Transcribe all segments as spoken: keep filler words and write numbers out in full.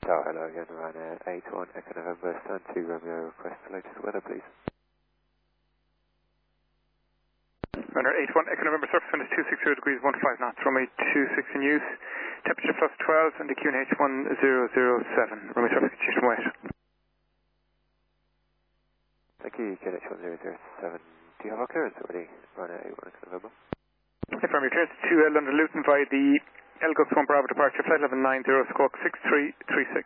Tower, hello again, Ryanair eight one Echo November, stand two Romeo, request the latest weather please. Ryanair eight one Echo November, surface wind is two six zero degrees, one five knots, runway two six in use, temperature plus twelve, and the Q N H one zero zero seven, runway traffic condition wet. Thank you, Q N H one zero zero seven, do you have our clearance already, Ryanair eight one Echo November? Confirm your clearance to uh, London Luton via the Elgos one Bravo departure, flight level nine zero, squawk six three three six.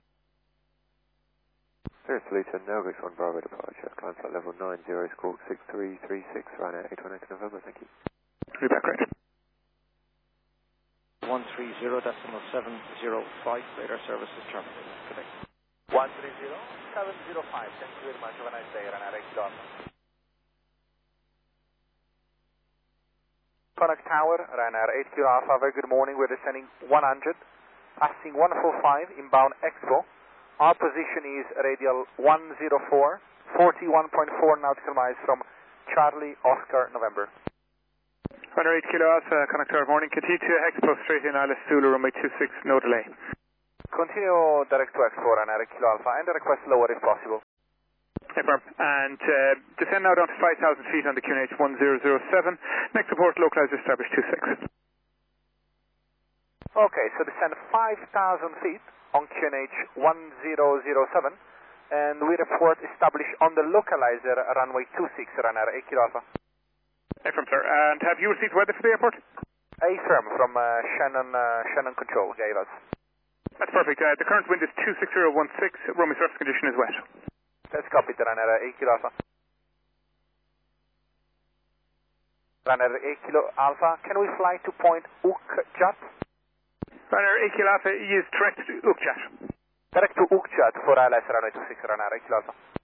Clearance to Luton, Elgos one Bravo departure, climb flight level nine zero, squawk six three three six, Ryanair eight one Echo November, thank you. Be back right. one three zero decimal seven zero five, radar services terminated. Good day. one three zero seven zero five, thank you very much, have a nice day, Ryanair eight one. Connect Tower, Ryanair eight Kilo Alpha, very good morning, we're descending one hundred, passing one four five, inbound Expo. Our position is radial one zero four, forty-one point four nautical miles from Charlie Oscar November. Ryanair eight Kilo Alpha, Connect Tower, morning, continue to Expo, straight in Isla Sulu, runway two six, no delay. Continue direct to Expo, Ryanair eight Kilo Alpha, and request lower if possible. Confirm. And uh, descend now down to five thousand feet on the Q N H one zero zero seven. Next report, localizer established two six. Okay, so descend five thousand feet on Q N H one zero zero seven, and we report established on the localizer runway two six, Ryanair eight Kilo Alpha. Confirm, sir. And have you received weather for the airport? A firm from uh, Shannon, uh, Shannon Control gave us. That's perfect. Uh, the current wind is two six zero one six, runway surface condition is wet. Let's copy the Ryanair eight Kilo Alpha. Ryanair eight Kilo Alpha, can we fly to point Ukjat? Ryanair eight Kilo Alpha is direct to Ukjat. Direct to Ukjat for I L S runway two six, Ryanair eight Kilo Alpha.